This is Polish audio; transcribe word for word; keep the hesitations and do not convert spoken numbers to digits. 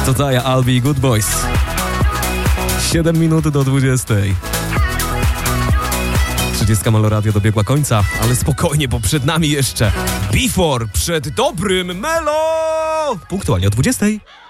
To Taya, I'll Be Good Boys. siedem minut do dwudziestej. trzydziestka Melo Radio dobiegła końca, ale spokojnie, bo przed nami jeszcze Before, przed dobrym Melo! Punktualnie o dwudziestej.